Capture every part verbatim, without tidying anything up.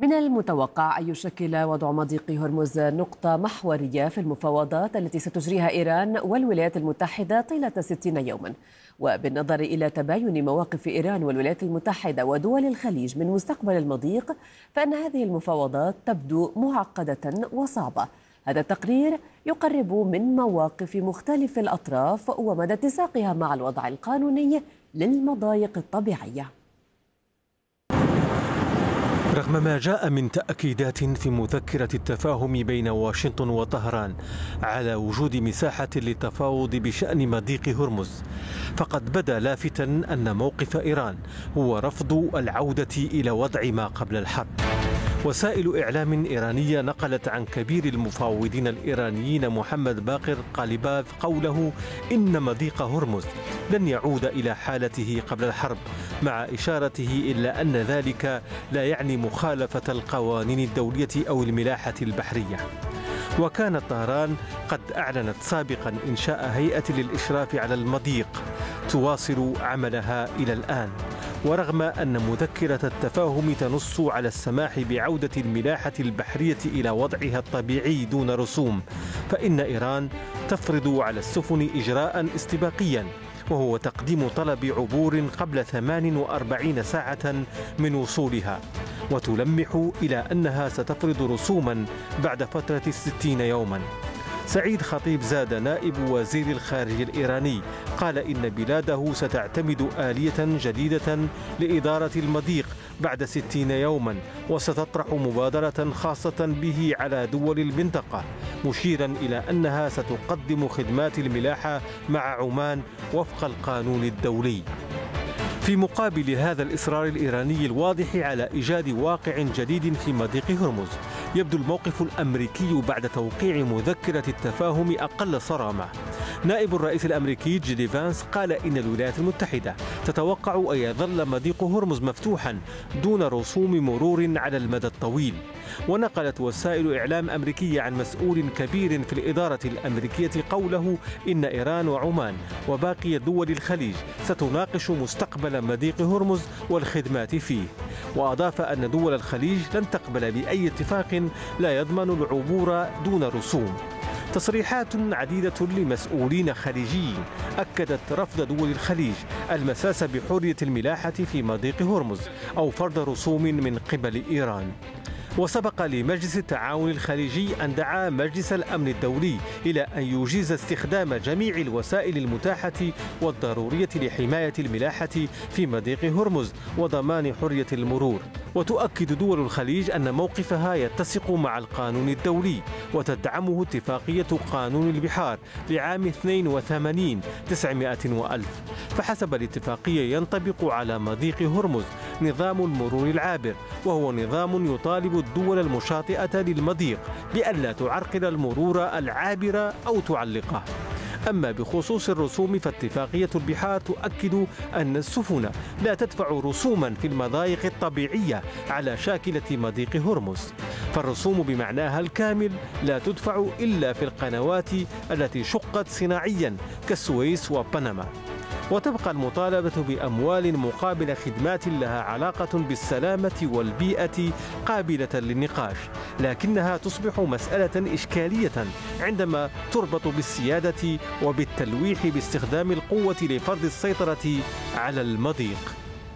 من المتوقع أن يشكل وضع مضيق هرمز نقطة محورية في المفاوضات التي ستجريها إيران والولايات المتحدة طيلة ستين يوما. وبالنظر إلى تباين مواقف إيران والولايات المتحدة ودول الخليج من مستقبل المضيق، فإن هذه المفاوضات تبدو معقدة وصعبة. هذا التقرير يقرب من مواقف مختلف الأطراف ومدى اتساقها مع الوضع القانوني للمضايق الطبيعية. رغم ما جاء من تأكيدات في مذكرة التفاهم بين واشنطن وطهران على وجود مساحة للتفاوض بشأن مضيق هرمز، فقد بدا لافتا أن موقف إيران هو رفض العودة إلى وضع ما قبل الحرب. وسائل إعلام إيرانية نقلت عن كبير المفاوضين الإيرانيين محمد باقر قاليباف قوله إن مضيق هرمز لن يعود إلى حالته قبل الحرب، مع إشارته إلى أن ذلك لا يعني مخالفة القوانين الدولية أو الملاحة البحرية. وكانت طهران قد أعلنت سابقا إنشاء هيئة للإشراف على المضيق تواصل عملها إلى الآن. ورغم أن مذكرة التفاهم تنص على السماح بعودة الملاحة البحرية إلى وضعها الطبيعي دون رسوم، فإن إيران تفرض على السفن إجراء استباقيا، وهو تقديم طلب عبور قبل ثمان وأربعين ساعة من وصولها، وتلمح إلى أنها ستفرض رسوما بعد فترة ستين يوما. سعيد خطيب زاد نائب وزير الخارجية الإيراني قال إن بلاده ستعتمد آلية جديدة لإدارة المضيق بعد ستين يوما، وستطرح مبادرة خاصة به على دول المنطقة، مشيرا إلى أنها ستقدم خدمات الملاحة مع عمان وفق القانون الدولي. في مقابل هذا الإصرار الإيراني الواضح على إيجاد واقع جديد في مضيق هرمز، يبدو الموقف الأمريكي بعد توقيع مذكرة التفاهم أقل صرامة. نائب الرئيس الأمريكي جيدي فانس قال إن الولايات المتحدة تتوقع أن يظل مضيق هرمز مفتوحا دون رسوم مرور على المدى الطويل. ونقلت وسائل إعلام أمريكية عن مسؤول كبير في الإدارة الأمريكية قوله إن إيران وعمان وباقي دول الخليج ستناقش مستقبل مضيق هرمز والخدمات فيه. وأضاف أن دول الخليج لن تقبل بأي اتفاق لا يضمن العبور دون رسوم. تصريحات عديدة لمسؤولين خليجيين أكدت رفض دول الخليج المساس بحرية الملاحة في مضيق هرمز أو فرض رسوم من قبل إيران. وسبق لمجلس التعاون الخليجي أن دعا مجلس الأمن الدولي إلى أن يجيز استخدام جميع الوسائل المتاحة والضرورية لحماية الملاحة في مضيق هرمز وضمان حرية المرور. وتؤكد دول الخليج أن موقفها يتسق مع القانون الدولي وتدعمه اتفاقية قانون البحار لعام اثنين وثمانين تسعمائة وألف. فحسب الاتفاقية ينطبق على مضيق هرمز نظام المرور العابر، وهو نظام يطالب الدول المشاطئة للمضيق بألا تعرقل المرور العابر أو تعلقه. أما بخصوص الرسوم فاتفاقية البحار تؤكد أن السفن لا تدفع رسوما في المضايق الطبيعية على شاكلة مضيق هرمز، فالرسوم بمعناها الكامل لا تدفع إلا في القنوات التي شقت صناعيا كالسويس وبنما. وتبقى المطالبة بأموال مقابل خدمات لها علاقة بالسلامة والبيئة قابلة للنقاش، لكنها تصبح مسألة إشكالية عندما تربط بالسيادة وبالتلويح باستخدام القوة لفرض السيطرة على المضيق.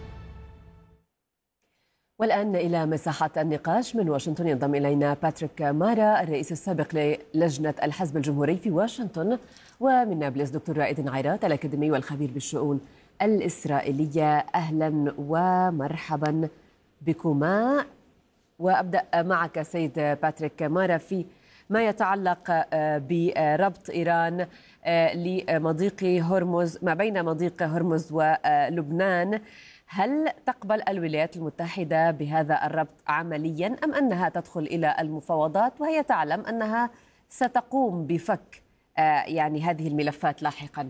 والآن إلى مساحة النقاش من واشنطن ينضم إلينا باتريك مارا الرئيس السابق للجنة الحزب الجمهوري في واشنطن، ومن نابلس دكتور رائد عيرات الأكاديمي والخبير بالشؤون الإسرائيلية. أهلا ومرحبا بكما. وأبدأ معك سيد باتريك مارا في ما يتعلق بربط إيران لمضيق هرمز ما بين مضيق هرمز ولبنان. هل تقبل الولايات المتحدة بهذا الربط عمليا أم أنها تدخل إلى المفاوضات وهي تعلم أنها ستقوم بفك يعني هذه الملفات لاحقا؟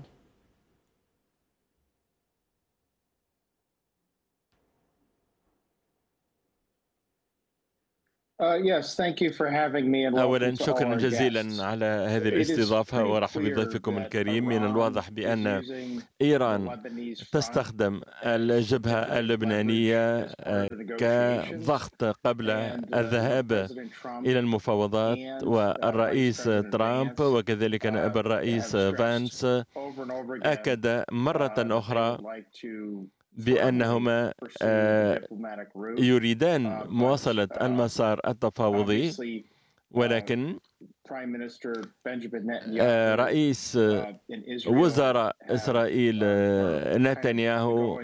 أولا شكرا جزيلا على هذه الاستضافة وأرحب بضيفكم الكريم. من الواضح بأن إيران تستخدم الجبهة اللبنانية كضغط قبل الذهاب إلى المفاوضات، والرئيس ترامب وكذلك نائب الرئيس فانس أكد مرة أخرى بأنهما يريدان مواصلة المسار التفاوضي، ولكن رئيس وزراء إسرائيل نتنياهو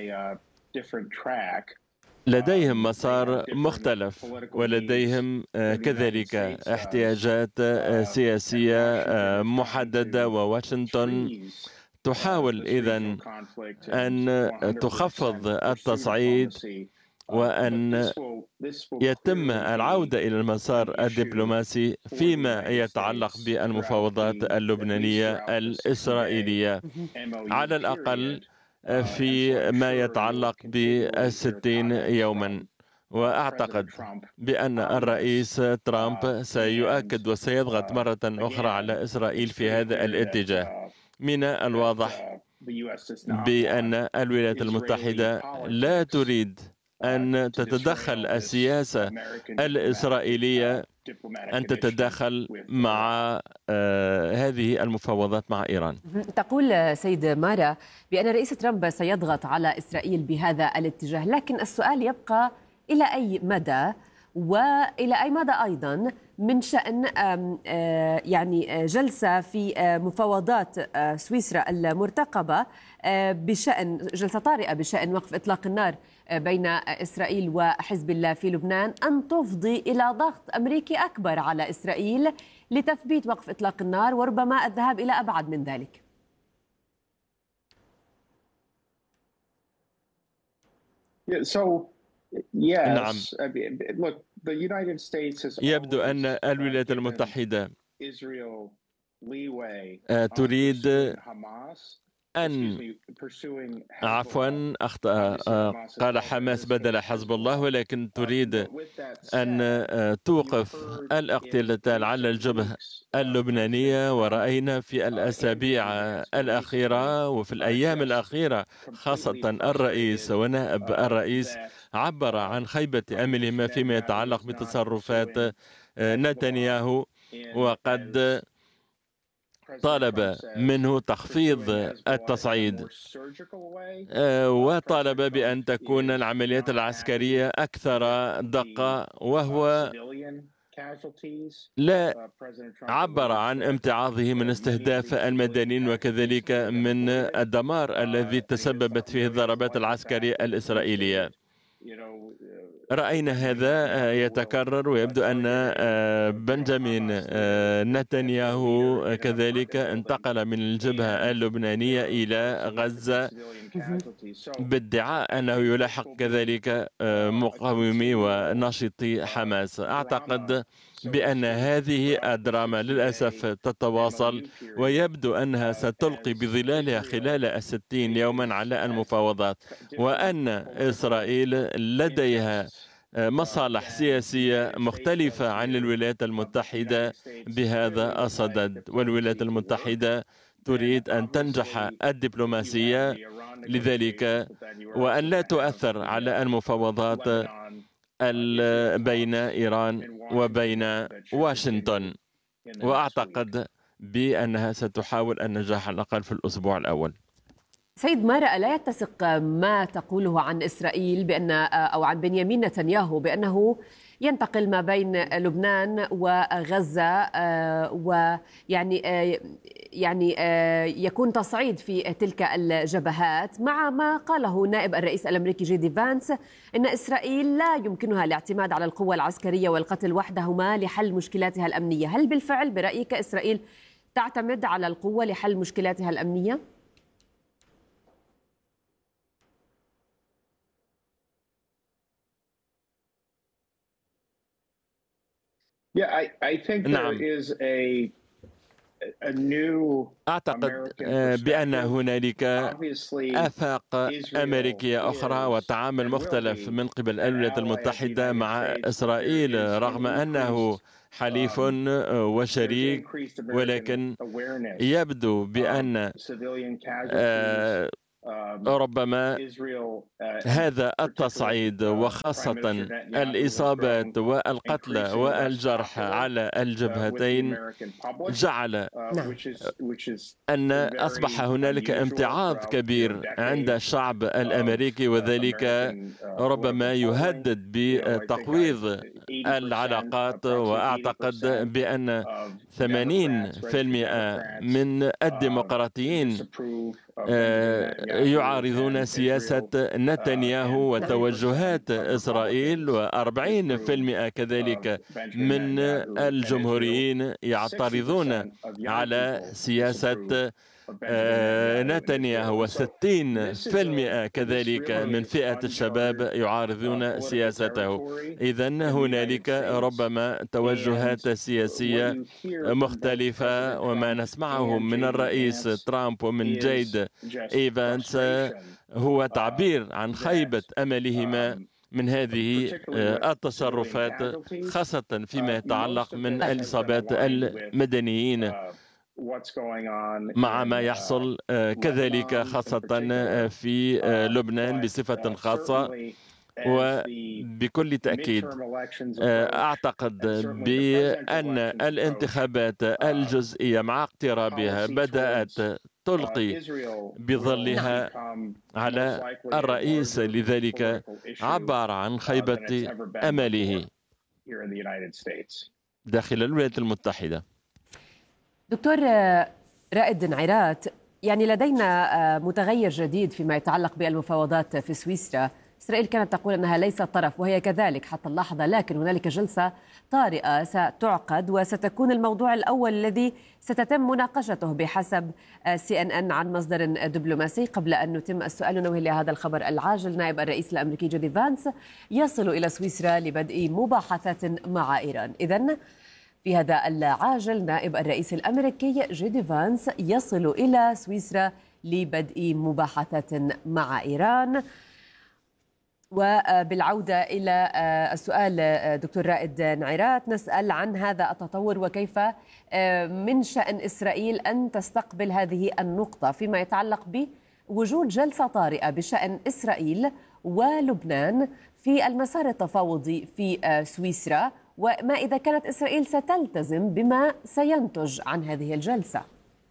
لديهم مسار مختلف، ولديهم كذلك احتياجات سياسية محددة، وواشنطن تحاول إذن أن تخفض التصعيد وأن يتم العودة إلى المسار الدبلوماسي فيما يتعلق بالمفاوضات اللبنانية الإسرائيلية، على الأقل في ما يتعلق بالستين يوما. وأعتقد بأن الرئيس ترامب سيؤكد وسيضغط مرة أخرى على إسرائيل في هذا الاتجاه. من الواضح بأن الولايات المتحدة لا تريد أن تتدخل السياسة الإسرائيلية أن تتدخل مع هذه المفاوضات مع إيران. تقول سيد مارا بأن الرئيس ترامب سيضغط على إسرائيل بهذا الاتجاه، لكن السؤال يبقى إلى أي مدى وإلى أي مدى أيضا من شأن يعني جلسة في مفاوضات سويسرا المرتقبة بشأن جلسة طارئة بشأن وقف إطلاق النار بين إسرائيل وحزب الله في لبنان أن تفضي إلى ضغط أمريكي أكبر على إسرائيل لتثبيت وقف إطلاق النار وربما الذهاب إلى أبعد من ذلك. نعم، يبدو أن الولايات المتحدة تريد أن عفوا أخطأ قال حماس بدل حزب الله، ولكن تريد أن توقف الاقتتال على الجبهة اللبنانية. ورأينا في الأسابيع الأخيرة وفي الأيام الأخيرة خاصة الرئيس ونائب الرئيس عبر عن خيبة أملهما فيما يتعلق بتصرفات نتنياهو، وقد طالب منه تخفيض التصعيد وطالب بأن تكون العمليات العسكرية أكثر دقة، وهو لا عبر عن امتعاضه من استهداف المدنيين وكذلك من الدمار الذي تسببت فيه الضربات العسكرية الإسرائيلية. رأينا هذا يتكرر، ويبدو أن بنجامين نتنياهو كذلك انتقل من الجبهة اللبنانية إلى غزة بادعاء أنه يلاحق كذلك مقاومي وناشطي حماس. أعتقد بأن هذه الدراما للأسف تتواصل، ويبدو أنها ستلقي بظلالها خلال الستين يوما على المفاوضات، وأن إسرائيل لديها مصالح سياسية مختلفة عن الولايات المتحدة بهذا الصدد، والولايات المتحدة تريد أن تنجح الدبلوماسية لذلك وأن لا تؤثر على المفاوضات بين إيران وبين واشنطن. وأعتقد بأنها ستحاول النجاح على الأقل في الأسبوع الأول. سيد مارا، لا يتسق ما تقوله عن إسرائيل بأن أو عن بنيامين نتنياهو بأنه ينتقل ما بين لبنان وغزة ويعني يعني يكون تصعيد في تلك الجبهات، مع ما قاله نائب الرئيس الأمريكي جي دي فانس إن إسرائيل لا يمكنها الاعتماد على القوة العسكرية والقتل وحدهما لحل مشكلاتها الأمنية؟ هل بالفعل برأيك إسرائيل تعتمد على القوة لحل مشكلاتها الأمنية؟ نعم، أعتقد بأن هنالك آفاق أمريكية أخرى وتعامل مختلف من قبل الولايات المتحدة مع إسرائيل، رغم أنه حليف وشريك، ولكن يبدو بأن ربما هذا التصعيد وخاصة الإصابات والقتلى والجرح على الجبهتين جعل أن أصبح هنالك امتعاض كبير عند الشعب الأمريكي، وذلك ربما يهدد بتقويض العلاقات. وأعتقد بأن ثمانين بالمئة من الديمقراطيين يعارضون سياسة نتنياهو وتوجهات إسرائيل، وأربعين بالمئة كذلك من الجمهوريين يعترضون على سياسة نتنياهو، وستين بالمئة كذلك من فئة الشباب يعارضون سياسته. إذن هنالك ربما توجهات سياسية مختلفة، وما نسمعه من الرئيس ترامب ومن جيد إيفانس هو تعبير عن خيبة أملهما من هذه التصرفات، خاصة فيما يتعلق من الإصابات المدنيين مع ما يحصل كذلك خاصة في لبنان بصفة خاصة. وبكل تأكيد أعتقد بأن الانتخابات الجزئية مع اقترابها بدأت تلقي بظلها على الرئيس، لذلك عبر عن خيبة أمله داخل الولايات المتحدة. دكتور رائد نعيرات، يعني لدينا متغير جديد فيما يتعلق بالمفاوضات في سويسرا. إسرائيل كانت تقول أنها ليست طرف، وهي كذلك حتى اللحظة، لكن هنالك جلسة طارئة ستعقد وستكون الموضوع الأول الذي ستتم مناقشته بحسب سي إن إن عن مصدر دبلوماسي. قبل أن نتم السؤال ننوه لهذا الخبر العاجل. نائب الرئيس الأمريكي جي دي فانس يصل إلى سويسرا لبدء مباحثات مع إيران. إذن في هذا العاجل نائب الرئيس الأمريكي جي دي فانس يصل إلى سويسرا لبدء مباحثات مع إيران. وبالعودة إلى السؤال دكتور رائد نعيرات، نسأل عن هذا التطور وكيف من شأن إسرائيل أن تستقبل هذه النقطة فيما يتعلق بوجود جلسة طارئة بشأن إسرائيل ولبنان في المسار التفاوضي في سويسرا، وما إذا كانت إسرائيل ستلتزم بما سينتج عن هذه الجلسة.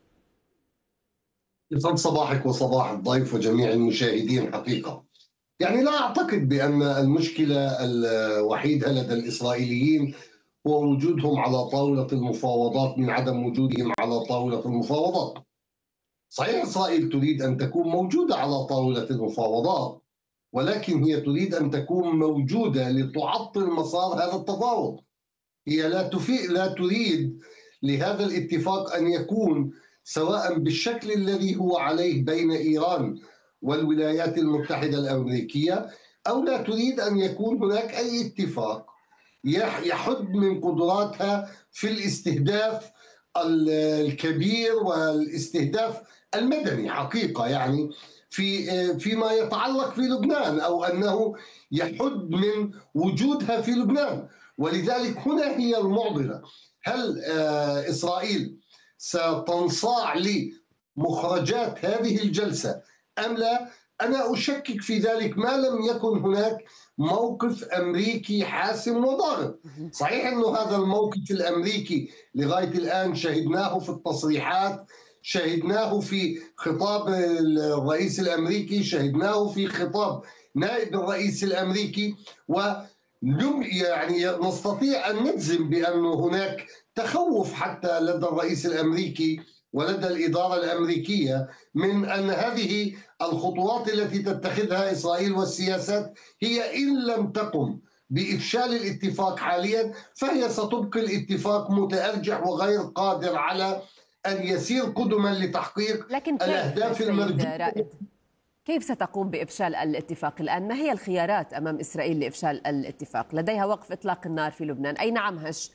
يسعد صباحك وصباح الضيف وجميع المشاهدين. حقيقة يعني لا أعتقد بأن المشكلة الوحيدة لدى الإسرائيليين هو وجودهم على طاولة المفاوضات من عدم وجودهم على طاولة المفاوضات. صحيح إسرائيل تريد أن تكون موجودة على طاولة المفاوضات، ولكن هي تريد أن تكون موجودة لتعطل مسار هذا التفاوض. هي لا تفيد لا تريد لهذا الاتفاق أن يكون سواء بالشكل الذي هو عليه بين إيران والولايات المتحدة الأمريكية، أو لا تريد أن يكون هناك أي اتفاق يحد من قدراتها في الاستهداف الكبير والاستهداف المدني حقيقة، يعني في فيما يتعلق في لبنان، أو أنه يحد من وجودها في لبنان. ولذلك هنا هي المعضلة، هل إسرائيل ستنصاع لمخرجات هذه الجلسة أم لا؟ أنا أشكك في ذلك ما لم يكن هناك موقف أمريكي حاسم وضاغط. صحيح أنه هذا الموقف الأمريكي لغاية الآن شهدناه في التصريحات، شهدناه في خطاب الرئيس الأمريكي، شهدناه في خطاب نائب الرئيس الأمريكي، و يعني نستطيع أن نجزم بأن هناك تخوف حتى لدى الرئيس الأمريكي ولدى الإدارة الأمريكية من أن هذه الخطوات التي تتخذها إسرائيل والسياسات هي إن لم تقم بإفشال الاتفاق حاليا فهي ستبقي الاتفاق متأرجح وغير قادر على أن يسير قدما لتحقيق الأهداف المرجوة. كيف ستقوم بإفشال الاتفاق الآن؟ ما هي الخيارات أمام إسرائيل لإفشال الاتفاق؟ لديها وقف إطلاق النار في لبنان، أي نعم هش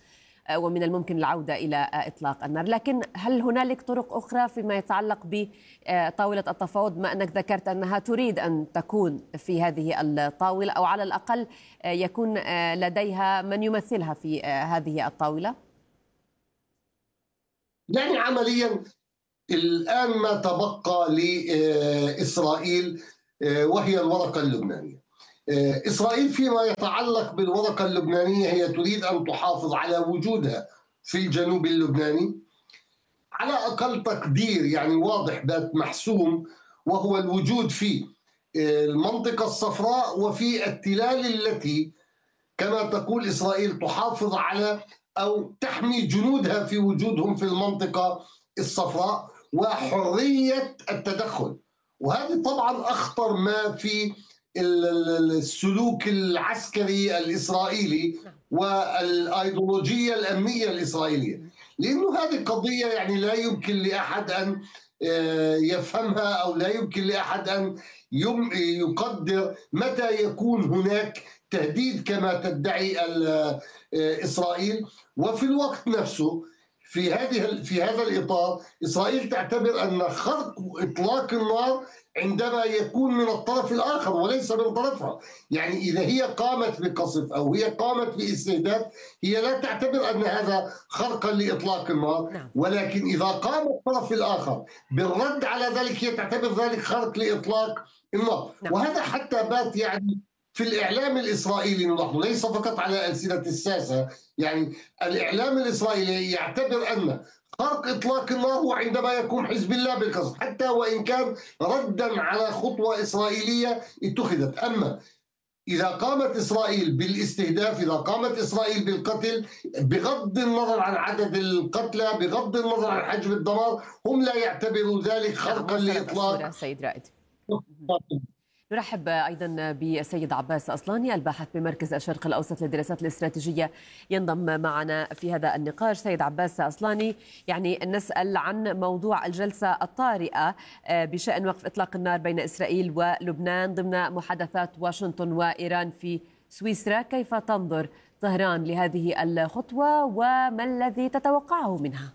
ومن الممكن العودة إلى إطلاق النار. لكن هل هنالك طرق أخرى فيما يتعلق بطاولة التفاوض، ما أنك ذكرت أنها تريد أن تكون في هذه الطاولة أو على الأقل يكون لديها من يمثلها في هذه الطاولة؟ يعني عمليا الآن ما تبقى لإسرائيل وهي الورقة اللبنانية. إسرائيل فيما يتعلق بالورقة اللبنانية هي تريد أن تحافظ على وجودها في الجنوب اللبناني على أقل تقدير، يعني واضح بات محسوم، وهو الوجود في المنطقة الصفراء وفي التلال التي كما تقول إسرائيل تحافظ على أو تحمي جنودها في وجودهم في المنطقة الصفراء وحرية التدخل. وهذه طبعا أخطر ما في السلوك العسكري الإسرائيلي والأيديولوجية الأمنية الإسرائيلية، لأنه هذه قضية يعني لا يمكن لأحد أن يفهمها أو لا يمكن لأحد أن يقدر متى يكون هناك تهديد كما تدعي إسرائيل. وفي الوقت نفسه في هذه في هذا الإطار إسرائيل تعتبر أن خرق إطلاق النار عندما يكون من الطرف الآخر وليس من طرفها. يعني إذا هي قامت بقصف أو هي قامت باستهداف هي لا تعتبر أن هذا خرقا لإطلاق النار، ولكن إذا قام الطرف الآخر بالرد على ذلك هي تعتبر ذلك خرق لإطلاق النار. وهذا حتى بات يعني في الإعلام الإسرائيلي نلاحظ، ليس فقط على ألسنة الساسة، يعني الإعلام الإسرائيلي يعتبر أن خرق إطلاق النار هو عندما يقوم حزب الله بالقصف، حتى وإن كان ردا على خطوة إسرائيلية اتخذت. أما إذا قامت إسرائيل بالاستهداف، إذا قامت إسرائيل بالقتل، بغض النظر عن عدد القتلى، بغض النظر عن حجم الدمار، هم لا يعتبروا ذلك خرقا لإطلاق. سيد رائد، نرحب أيضا بالسيد عباس أصلاني الباحث بمركز الشرق الأوسط للدراسات الاستراتيجية ينضم معنا في هذا النقاش. سيد عباس أصلاني، يعني نسأل عن موضوع الجلسة الطارئة بشأن وقف إطلاق النار بين إسرائيل ولبنان ضمن محادثات واشنطن وإيران في سويسرا. كيف تنظر طهران لهذه الخطوة وما الذي تتوقعه منها؟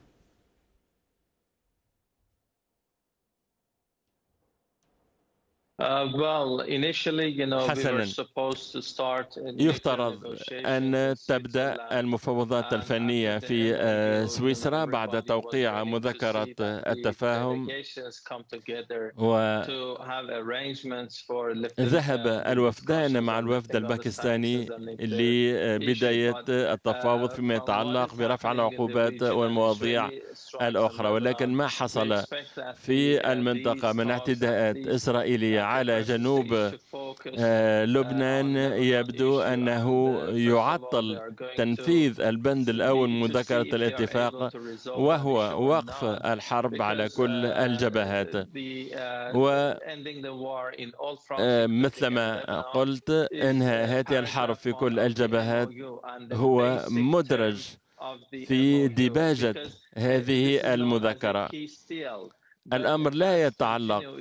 حسنا، يفترض أن تبدأ المفاوضات الفنية في سويسرا بعد توقيع مذكرة التفاهم، وذهب الوفدان مع الوفد الباكستاني لبداية التفاوض فيما يتعلق برفع العقوبات والمواضيع الأخرى. ولكن ما حصل في المنطقة من اعتداءات إسرائيلية على جنوب لبنان يبدو أنه يعطل تنفيذ البند الأول من مذكرة الاتفاق، وهو وقف الحرب على كل الجبهات. ومثلما قلت، إنهاء هذه الحرب في كل الجبهات هو مدرج في ديباجة هذه المذكرة. الأمر لا يتعلق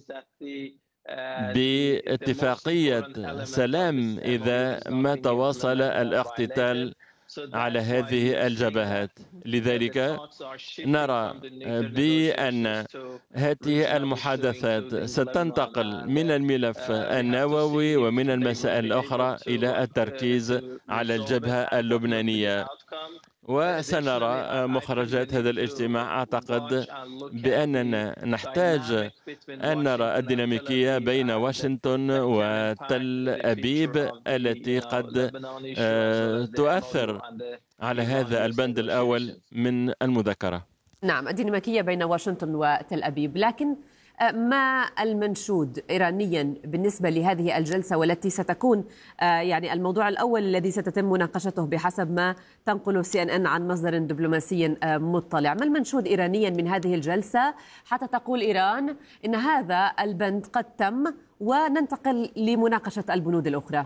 باتفاقية سلام إذا ما تواصل الاقتتال على هذه الجبهات. لذلك نرى بأن هذه المحادثات ستنتقل من الملف النووي ومن المسائل الأخرى إلى التركيز على الجبهة اللبنانية، وسنرى مخرجات هذا الاجتماع. أعتقد بأننا نحتاج أن نرى الديناميكية بين واشنطن وتل أبيب التي قد تؤثر على هذا البند الأول من المذكرة. نعم، الديناميكية بين واشنطن وتل أبيب. لكن ما المنشود إيرانيا بالنسبة لهذه الجلسة والتي ستكون يعني الموضوع الأول الذي ستتم مناقشته بحسب ما تنقل سي إن إن عن مصدر دبلوماسي مطلع؟ ما المنشود إيرانيا من هذه الجلسة حتى تقول إيران إن هذا البند قد تم وننتقل لمناقشة البنود الأخرى؟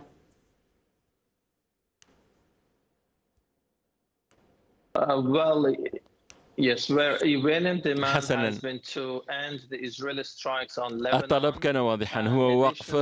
حسنا، الطلب كان واضحا، هو وقف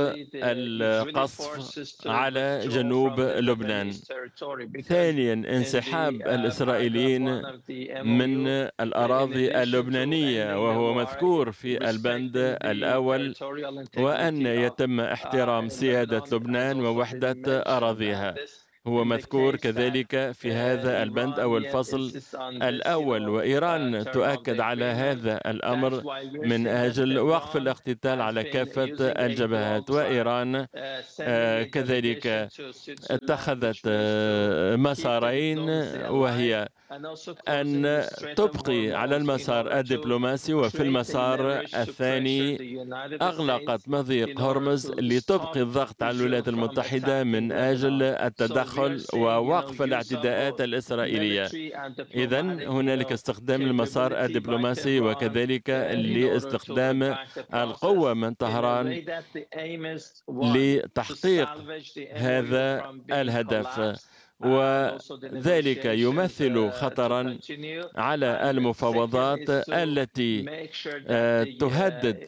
القصف على جنوب لبنان. ثانيا، انسحاب الإسرائيليين من الأراضي اللبنانية وهو مذكور في البند الأول، وأن يتم احترام سيادة لبنان ووحدة أراضيها، هو مذكور كذلك في هذا البند أو الفصل الأول. وإيران تؤكد على هذا الأمر من أجل وقف الاقتتال على كافة الجبهات. وإيران كذلك اتخذت مسارين، وهي أن تبقي على المسار الدبلوماسي، وفي المسار الثاني أغلقت مضيق هرمز لتبقي الضغط على الولايات المتحدة من أجل التدخل ووقف الاعتداءات الإسرائيلية. إذن هنالك استخدام المسار الدبلوماسي وكذلك لاستخدام القوة من طهران لتحقيق هذا الهدف، وذلك يمثل خطرا على المفاوضات التي تهدد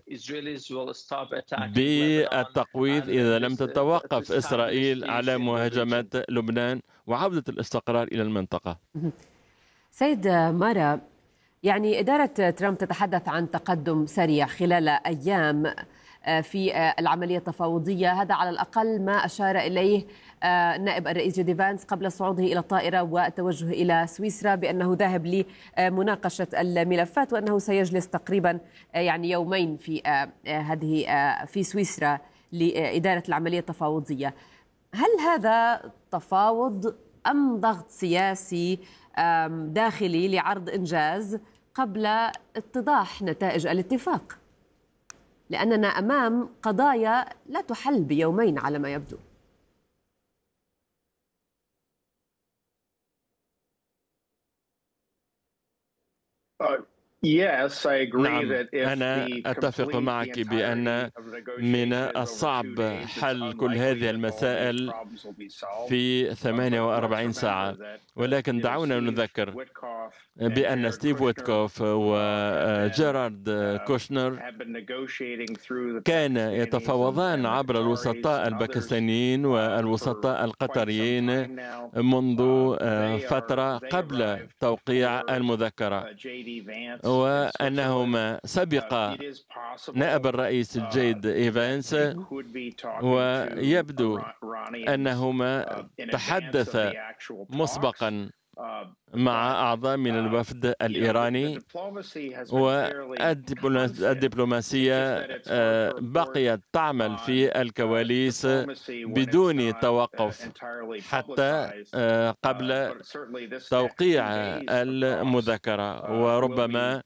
بالتقويض إذا لم تتوقف إسرائيل على مهاجمة لبنان وعودة الاستقرار إلى المنطقة. سيد مارا، يعني إدارة ترامب تتحدث عن تقدم سريع خلال أيام في العملية التفاوضية، هذا على الأقل ما أشار إليه نائب الرئيس جي دي فانس قبل صعوده إلى الطائرة والتوجه إلى سويسرا، بأنه ذاهب لمناقشة الملفات وأنه سيجلس تقريبا يعني يومين في هذه في سويسرا لإدارة العملية التفاوضية. هل هذا تفاوض أم ضغط سياسي داخلي لعرض إنجاز قبل اتضاح نتائج الاتفاق؟ لأننا أمام قضايا لا تحل بيومين على ما يبدو. نعم، أنا أتفق معك بأن من الصعب حل كل هذه المسائل في ثمانية وأربعين ساعة، ولكن دعونا نذكر بأن ستيف ويتكوف وجيرارد كوشنر كان يتفاوضان عبر الوسطاء الباكستانيين والوسطاء القطريين منذ فترة قبل توقيع المذكرة، وأنهما سبق نائب الرئيس جيد إيفانس، ويبدو أنهما تحدثا مسبقا مع أعضاء من الوفد الإيراني، والدبلوماسية بقيت تعمل في الكواليس بدون توقف حتى قبل توقيع المذكرة. وربما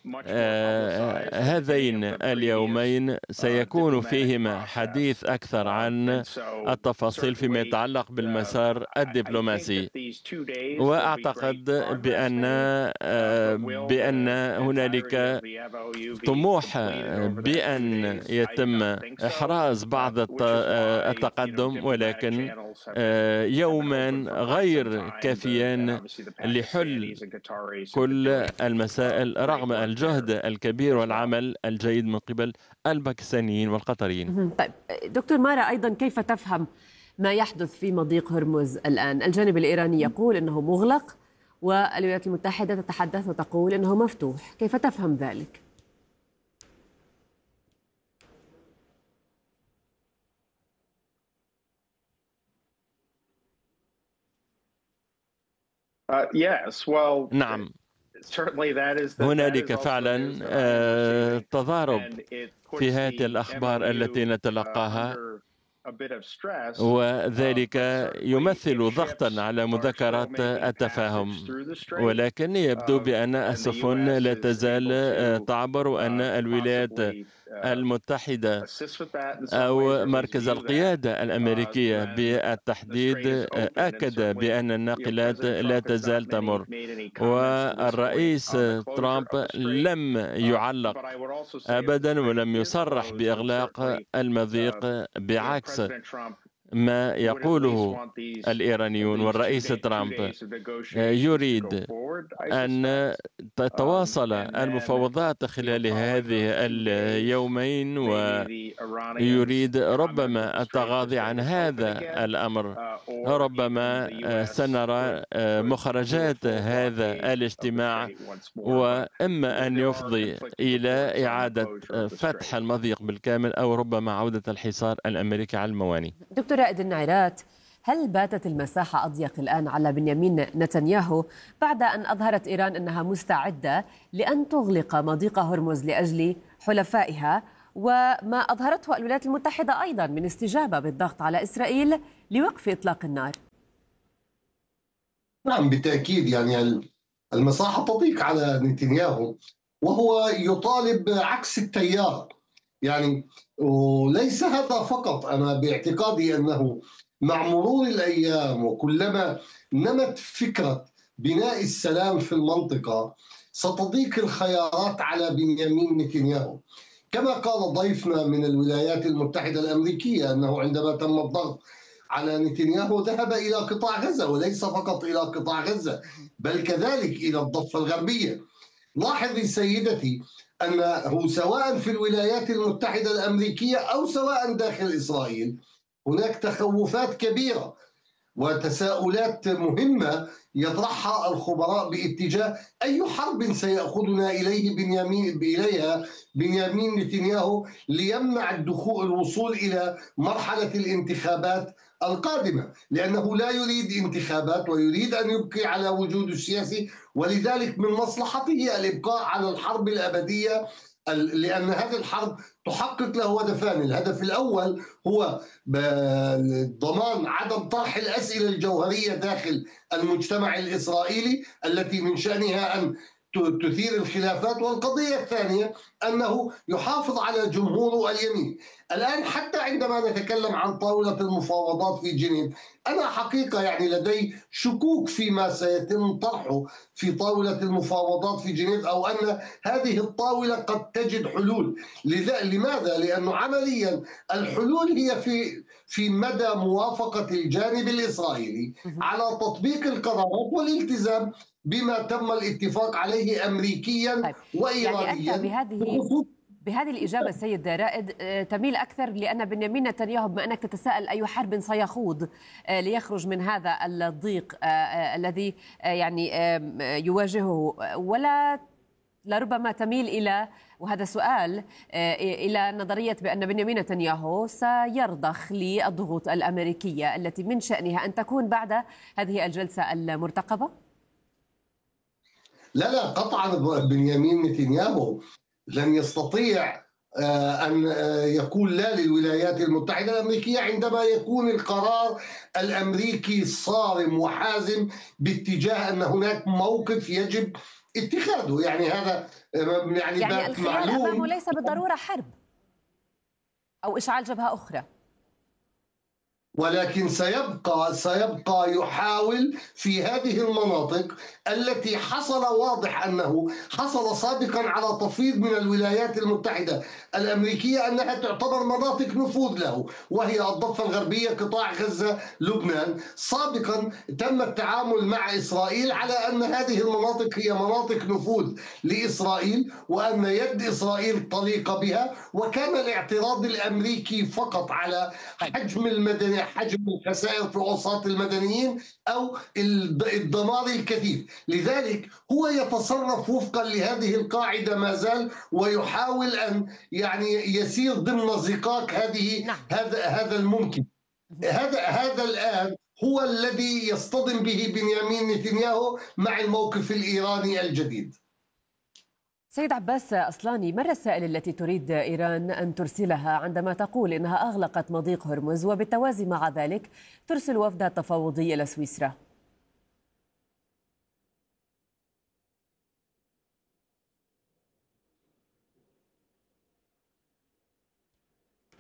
هذين اليومين سيكون فيهما حديث أكثر عن التفاصيل فيما يتعلق بالمسار الدبلوماسي. وأعتقد بأن بأن هنالك طموح بأن يتم إحراز بعض التقدم، ولكن يوما غير كافيان لحل كل المسائل رغم الجهد الكبير والعمل الجيد من قبل الباكستانيين والقطريين. طيب دكتور مارا، أيضا كيف تفهم ما يحدث في مضيق هرمز الآن؟ الجانب الإيراني يقول أنه مغلق والولايات المتحدة تتحدث وتقول أنه مفتوح، كيف تفهم ذلك؟ نعم، هنالك فعلا تضارب في هذه الأخبار التي نتلقاها، وذلك يمثل ضغطا على مذكرة التفاهم، ولكن يبدو بأن السفن لا تزال تعبر، وأن الولايات المتحدة أو مركز القيادة الأمريكية بالتحديد أكد بأن الناقلات لا تزال تمر، والرئيس ترامب لم يعلق أبدا ولم يصرح بإغلاق المضيق، بعكس ما يقوله الإيرانيون. والرئيس ترامب يريد أن تتواصل المفاوضات خلال هذه اليومين، ويريد ربما التغاضي عن هذا الأمر. ربما سنرى مخرجات هذا الاجتماع، وإما أن يفضي إلى إعادة فتح المضيق بالكامل أو ربما عودة الحصار الأمريكي على الموانئ. دكتور رائد النعيرات، هل باتت المساحة أضيق الآن على بنيامين نتنياهو بعد أن أظهرت إيران أنها مستعدة لأن تغلق مضيق هرمز لأجل حلفائها، وما أظهرته الولايات المتحدة أيضا من استجابة بالضغط على إسرائيل لوقف إطلاق النار؟ نعم بالتأكيد، يعني المساحة تضيق على نتنياهو، وهو يطالب عكس التيار. يعني وليس هذا فقط، أنا باعتقادي أنه مع مرور الأيام وكلما نمت فكرة بناء السلام في المنطقة ستضيق الخيارات على بنيامين نتنياهو. كما قال ضيفنا من الولايات المتحدة الأمريكية أنه عندما تم الضغط على نتنياهو ذهب إلى قطاع غزة، وليس فقط إلى قطاع غزة بل كذلك إلى الضفة الغربية. لاحظي سيدتي أنه سواء في الولايات المتحدة الأمريكية أو سواء داخل إسرائيل هناك تخوفات كبيرة وتساؤلات مهمة يطرحها الخبراء باتجاه أي حرب سيأخذنا إليه بنيامين إليها بنيامين نتنياهو ليمنع الدخول الوصول إلى مرحلة الانتخابات القادمة، لأنه لا يريد انتخابات ويريد أن يبقي على وجوده السياسي، ولذلك من مصلحته الإبقاء على الحرب الأبدية، لأن هذه الحرب تحقق له هدفان. الهدف الأول هو ضمان عدم طرح الأسئلة الجوهرية داخل المجتمع الإسرائيلي التي من شأنها أن تثير الخلافات، والقضية الثانية أنه يحافظ على جمهوره اليمين. الآن حتى عندما نتكلم عن طاولة المفاوضات في جنيف، أنا حقيقة يعني لدي شكوك فيما سيتم طرحه في طاولة المفاوضات في جنيف، أو أن هذه الطاولة قد تجد حلول. لماذا؟ لأنه عمليا الحلول هي في في مدى موافقة الجانب الإسرائيلي على تطبيق القرارات والالتزام بما تم الاتفاق عليه أمريكيا طيب. وإيرانيا. يعني أنت بهذه بهذه الإجابة السيد رائد تميل أكثر لأن بنيامين نتنياهو، بما أنك تتساءل أي حرب سيخوض ليخرج من هذا الضيق الذي يعني يواجهه، ولا لربما تميل إلى، وهذا سؤال، إلى نظرية بأن بنيامين نتنياهو سيرضخ للضغوط الأمريكية التي من شأنها أن تكون بعد هذه الجلسة المرتقبة؟ لا لا قطعا، بنيامين نتنياهو لن يستطيع أن يقول لا للولايات المتحدة الأمريكية عندما يكون القرار الأمريكي صارم وحازم باتجاه أن هناك موقف يجب اتخاذه. يعني هذا يعني, يعني الخيار أمامه ليس بالضرورة حرب أو إشعال جبهة أخرى، ولكن سيبقى سيبقى يحاول في هذه المناطق التي حصل واضح أنه حصل سابقا على تفويض من الولايات المتحدة الأمريكية أنها تعتبر مناطق نفوذ له، وهي الضفة الغربية، قطاع غزة، لبنان. سابقا تم التعامل مع إسرائيل على أن هذه المناطق هي مناطق نفوذ لإسرائيل وأن يد إسرائيل طليقة بها، وكان الاعتراض الأمريكي فقط على حجم المدني حجم الخسائر في أوساط المدنيين أو الدمار الكثيف. لذلك هو يتصرف وفقا لهذه القاعدة ما زال، ويحاول أن يعني يسير ضمن زقاق هذه نعم. هذا هذا الممكن. هذا هذا الآن هو الذي يصطدم به بنيامين نتنياهو مع الموقف الإيراني الجديد. سيد عباس أصلاني، ما الرسائل التي تريد إيران أن ترسلها عندما تقول إنها أغلقت مضيق هرمز وبالتوازي مع ذلك ترسل وفدها التفاوضي إلى سويسرا؟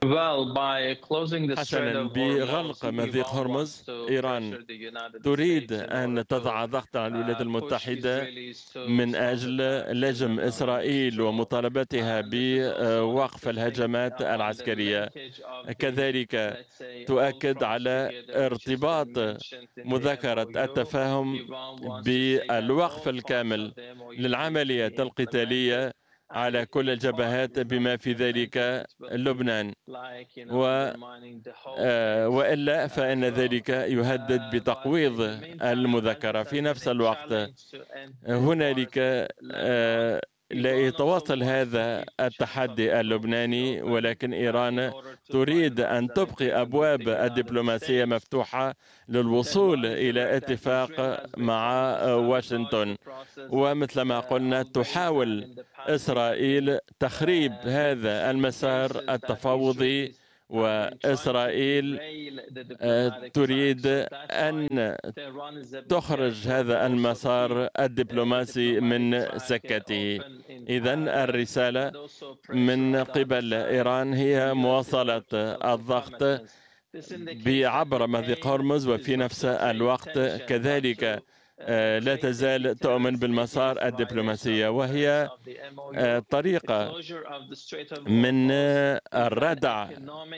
حسنا، بغلق مضيق هرمز إيران تريد أن تضع ضغطا على الولايات المتحدة من أجل لجم إسرائيل ومطالبتها بوقف الهجمات العسكرية. كذلك تؤكد على ارتباط مذكرة التفاهم بالوقف الكامل للعمليات القتالية على كل الجبهات بما في ذلك لبنان، و... وإلا فإن ذلك يهدد بتقويض المذكرة. في نفس الوقت هنالك لا يتواصل هذا التحدي اللبناني، ولكن إيران تريد أن تبقي أبواب الدبلوماسية مفتوحة للوصول إلى اتفاق مع واشنطن. ومثل ما قلنا تحاول إسرائيل تخريب هذا المسار التفاوضي، وإسرائيل تريد أن تخرج هذا المسار الدبلوماسي من سكته. إذن الرسالة من قبل إيران هي مواصلة الضغط بعبر مضيق هرمز، وفي نفس الوقت كذلك لا تزال تؤمن بالمسار الدبلوماسية، وهي طريقة من الردع